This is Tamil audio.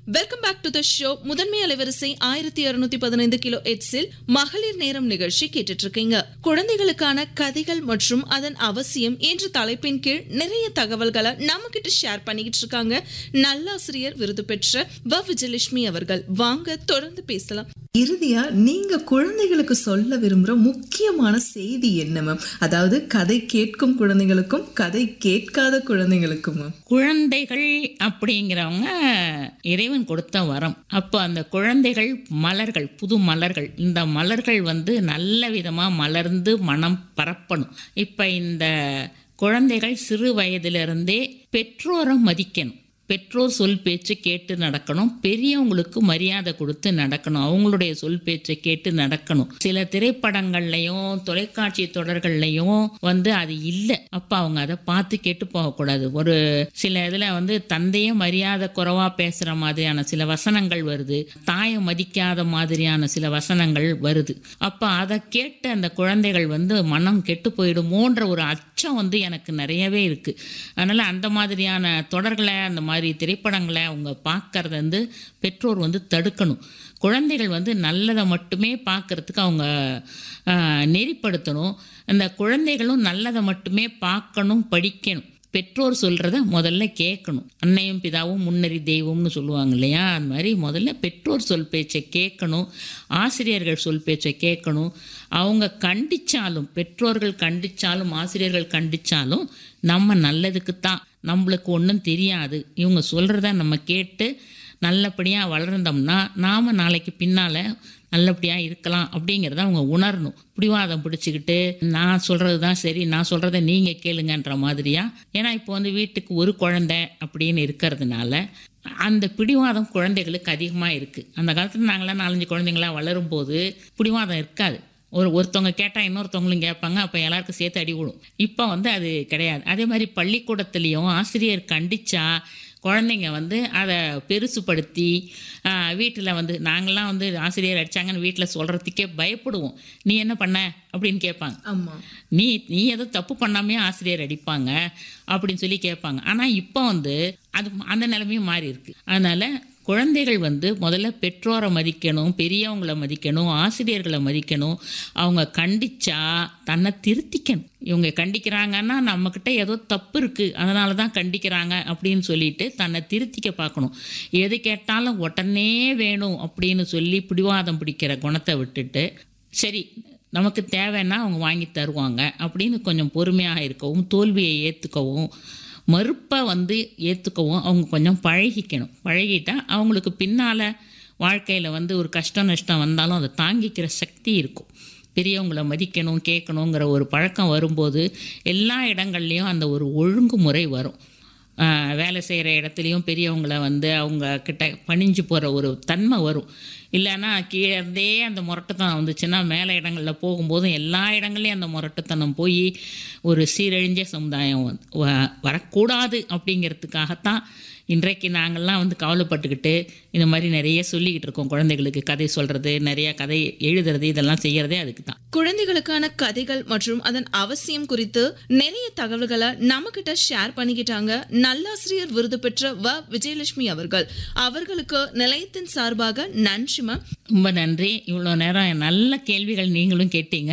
Welcome back to the show. முதன்மை அலைவரிசை 1615 கிலோ ஹெர்ட்ஸில் மகளிர் நேரம் நிகழ்ச்சி கேட்டுட்டு இருக்கீங்க. குழந்தைகளுக்கான கதைகள் மற்றும் அதன் அவசியம் என்ற தலைப்பின் கீழ் நிறைய தகவல்களை நம்ம கிட்ட ஷேர் பண்ணிக்கிட்டு இருக்காங்க நல்லாசிரியர் விருது பெற்ற விஜயலட்சுமி அவர்கள். வாங்க தொடர்ந்து பேசலாம். இறுதியா நீங்க குழந்தைகளுக்கு சொல்ல விரும்புற முக்கியமான செய்தி என்ன மேம்? அதாவது கதை கேட்கும் குழந்தைகளுக்கும் கதை கேட்காத குழந்தைகளுக்கும். குழந்தைகள் அப்படிங்கிறவங்க இறைவன் கொடுத்த வரம். அப்போ அந்த குழந்தைகள் மலர்கள், புது மலர்கள். இந்த மலர்கள் நல்ல விதமா மலர்ந்து மனம் பரப்பணும். இப்ப இந்த குழந்தைகள் சிறு வயதிலிருந்தே பெற்றோரை மதிக்கணும். பெற்றோர் சொல் பேச்சு கேட்டு நடக்கணும். பெரியவங்களுக்கு மரியாதை கொடுத்து நடக்கணும். அவங்களுடைய சொல் பேச்சை கேட்டு நடக்கணும். சில திரைப்படங்கள்லையும் தொலைக்காட்சி தொடர்கள்லையும் அது இல்லை. அப்போ அவங்க அதை பார்த்து கேட்டு போகக்கூடாது. ஒரு சில இதில் தந்தையே மரியாதை குறைவாக பேசுகிற மாதிரியான சில வசனங்கள் வருது. தாயை மதிக்காத மாதிரியான சில வசனங்கள் வருது. அப்போ அதை கேட்டு அந்த குழந்தைகள் மனம் கெட்டு போயிடுமோன்ற ஒரு அச்சம் எனக்கு நிறையவே இருக்குது. அதனால் அந்த மாதிரியான தொடர்களை, அந்த மாதிரி திரைப்படங்களை அவங்க பார்க்கறது பெற்றோர் தடுக்கணும். குழந்தைகள் நல்லதை மட்டுமே பார்க்கறதுக்கு அவங்க நெறிப்படுத்தணும். அந்த குழந்தைகளும் நல்லதை மட்டுமே பார்க்கணும், படிக்கணும். பெற்றோர் சொல்கிறத முதல்ல கேட்கணும். அன்னையும் பிதாவும் முன்னறி தெய்வம்னு சொல்லுவாங்க இல்லையா? அது மாதிரி முதல்ல பெற்றோர் சொல் பேச்சை கேட்கணும். ஆசிரியர்கள் சொல் பேச்சை கேட்கணும். அவங்க கண்டித்தாலும், பெற்றோர்கள் கண்டித்தாலும் ஆசிரியர்கள் கண்டித்தாலும் நம்ம நல்லதுக்கு தான். நம்மளுக்கு ஒன்றும் தெரியாது, இவங்க சொல்கிறத நம்ம கேட்டு நல்லபடியாக வளர்ந்தோம்னா நாம் நாளைக்கு பின்னால் நல்லபடியாக இருக்கலாம் அப்படிங்கிறத அவங்க உணரணும். பிடிவாதம் பிடிச்சிக்கிட்டு நான் சொல்கிறது தான் சரி, நான் சொல்கிறத நீங்கள் கேளுங்கன்ற மாதிரியா. ஏன்னா இப்போ வீட்டுக்கு ஒரு குழந்தை அப்படின்னு இருக்கிறதுனால அந்த பிடிவாதம் குழந்தைகளுக்கு அதிகமாக இருக்குது. அந்த காலத்தில் நாங்களாம் 4-5 குழந்தைங்களாம் வளரும்போது பிடிவாதம் இருக்காது. ஒருத்தவங்க கேட்டால் இன்னொருத்தவங்களும் கேட்பாங்க. அப்போ எல்லாருக்கும் சேர்த்து அடி விடும். இப்போ அது கிடையாது. அதே மாதிரி பள்ளிக்கூடத்துலேயும் ஆசிரியர் கண்டிச்சா குழந்தைங்க அதை பெருசுப்படுத்தி வீட்டில் நாங்கள்லாம் ஆசிரியர் அடித்தாங்கன்னு வீட்டில் சொல்கிறதுக்கே பயப்படுவோம். நீ என்ன பண்ண அப்படின்னு கேட்பாங்க. ஆமாம், நீ ஏதோ தப்பு பண்ணாமே ஆசிரியர் அடிப்பாங்க அப்படின்னு சொல்லி கேட்பாங்க. ஆனால் இப்போ அது அந்த நிலைமையும் மாறி இருக்கு. அதனால் குழந்தைகள் முதல்ல பெற்றோரை மதிக்கணும், பெரியவங்களை மதிக்கணும், ஆசிரியர்களை மதிக்கணும். அவங்க கண்டிச்சா தன்னை திருத்திக்கணும். இவங்க கண்டிக்கிறாங்கன்னா நம்மக்கிட்ட ஏதோ தப்பு இருக்குது, அதனால தான் கண்டிக்கிறாங்க அப்படின்னு சொல்லிட்டு தன்னை திருத்திக்க பார்க்கணும். எது கேட்டாலும் உடனே வேணும் அப்படின்னு சொல்லி பிடிவாதம் பிடிக்கிற குணத்தை விட்டுட்டு, சரி நமக்கு தேவைன்னா அவங்க வாங்கி தருவாங்க அப்படின்னு கொஞ்சம் பொறுமையாக இருக்கவும், தோல்வியை ஏற்றுக்கவும், மறுப்பை ஏற்றுக்கவும் அவங்க கொஞ்சம் பழகிக்கணும். பழகிட்டா அவங்களுக்கு பின்னால் வாழ்க்கையில் ஒரு கஷ்டம் நஷ்டம் வந்தாலும் அதை தாங்கிக்கிற சக்தி இருக்கும். பெரியவங்களை மதிக்கணும், கேட்கணுங்கிற ஒரு பழக்கம் வரும்போது எல்லா இடங்கள்லையும் அந்த ஒரு ஒழுங்குமுறை வரும். வேலை செய்கிற இடத்துலையும் பெரியவங்களை அவங்க கிட்ட பணிஞ்சு போகிற ஒரு தன்மை வரும். இல்லைன்னா கீழே இருந்தே அந்த முரட்டுத்தனம் வந்துச்சுன்னா மேலே இடங்களில் போகும்போதும் எல்லா இடங்கள்லையும் அந்த முரட்டுத்தனம் போய் ஒரு சீரழிஞ்ச சமுதாயம் வரக்கூடாது அப்படிங்கிறதுக்காகத்தான் இன்றைக்கு நாங்கள்லாம் கவலைப்பட்டுக்கிட்டு இந்த மாதிரி நிறைய சொல்லிக்கிட்டு இருக்கோம். குழந்தைகளுக்கு கதை சொல்கிறது, நிறைய கதை எழுதுறது, இதெல்லாம் செய்கிறதே அதுக்கு தான். குழந்தைகளுக்கான கதைகள் மற்றும் அதன் அவசியம் குறித்து நிறைய தகவல்களை நம்ம கிட்ட ஷேர் பண்ணிக்கிட்டாங்க நல்லாசிரியர் விருது பெற்ற விஜயலட்சுமி அவர்கள். அவர்களுக்கு நிலையத்தின் சார்பாக நன்றி மேம். ரொம்ப நன்றி. இவ்வளோ நேரம் நல்ல கேள்விகள் நீங்களும் கேட்டீங்க.